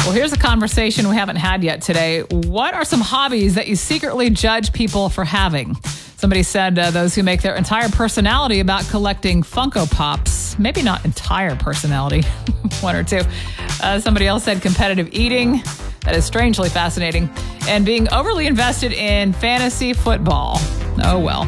Well, here's a conversation we haven't had yet today. What are some hobbies that you secretly judge people for having? Somebody said those who make their entire personality about collecting Funko Pops. Maybe not entire personality, one or two. Somebody else said competitive eating. That is strangely fascinating. And being overly invested in fantasy football. Oh, well.